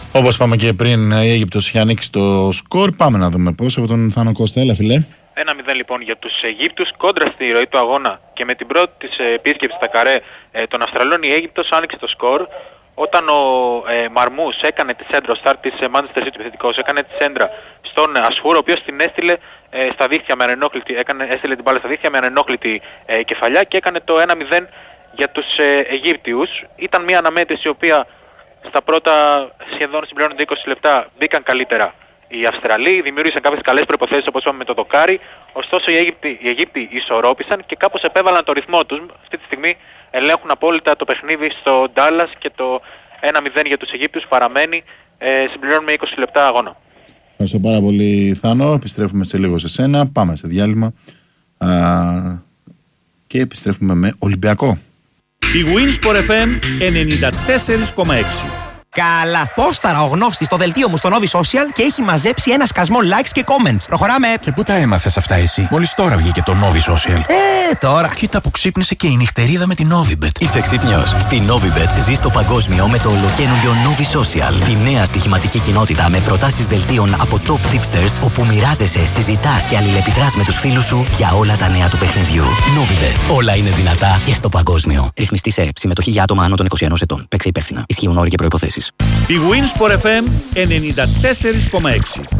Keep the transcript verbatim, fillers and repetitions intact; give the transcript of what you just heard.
Όπως είπαμε και πριν, η Αίγυπτος είχε ανοίξει το σκορ. Πάμε να δούμε πώς από τον Θάνο Κώστα. Έλα, φιλέ. ένα μηδέν λοιπόν για τους Αιγύπτους, κόντρα στη ροή του αγώνα και με την πρώτη της επίσκεψη στα καρέ ε, των Αυστραλών, η Αίγυπτος άνοιξε το σκορ όταν ο ε, Μαρμούς έκανε τη σέντρα, ο στάρ της ε, Manchester City επιθετικός, έκανε τη σέντρα στον Ασφούρ, ο οποίος την έστειλε ε, στα δίχτυα με ανενόχλητη, έκανε, έστειλε την μπάλα στα δίχτυα με ανενόχλητη ε, κεφαλιά και έκανε το ένα μηδέν για τους ε, Αιγύπτιους. Ήταν μια αναμέτρηση η οποία στα πρώτα σχεδόν συμπληρώνονται είκοσι λεπτά μπήκαν καλύτερα οι Αυστραλοί, δημιούργησαν κάποιες καλές προϋποθέσεις όπως είπαμε με το δοκάρι, ωστόσο οι Αίγυπτιοι, οι Αιγύπτιοι ισορρόπησαν και κάπως επέβαλαν το ρυθμό τους. Αυτή τη στιγμή ελέγχουν απόλυτα το παιχνίδι στο Ντάλλας και το ένα μηδέν για τους Αιγύπτιους παραμένει, ε, συμπληρώνουμε είκοσι λεπτά αγώνα. Ευχαριστώ πάρα πολύ, Θάνο. Επιστρέφουμε σε λίγο σε σένα, πάμε σε διάλειμμα Α, και επιστρέφουμε με Ολυμπιακό. Η Winsport εφ εμ ενενήντα τέσσερα κόμμα έξι. Καλά! Πόσταρα ο Γνώστης στο δελτίο μου στο Novi Social και έχει μαζέψει ένα σκασμό likes και comments. Προχωράμε! Και πού τα έμαθες αυτά εσύ? Μόλις τώρα βγήκε το Novi Social. Ε, τώρα! Κοίτα που ξύπνησε και η νυχτερίδα με την Novibet. Είσαι ξύπνιος. Στη Novibet ζεις το παγκόσμιο με το ολοκαίνουργιο Novi Social. Τη νέα στοιχηματική κοινότητα με προτάσεις δελτίων από top tipsters, όπου μοιράζεσαι, συζητάς και αλληλεπιδράς με τους φίλους σου για όλα τα νέα του παιχνιδιού. Novibet. Όλα είναι δυνατά και στο παγκόσμιο. Ρυθμιστή σε συμμετοχή για άτομα άνω των είκοσι ενός ετών. Παίξε υπεύθυνα. Ισχύουν όροι και προϋποθέσεις. Η Winsport εφ εμ ενενήντα τέσσερα κόμμα έξι.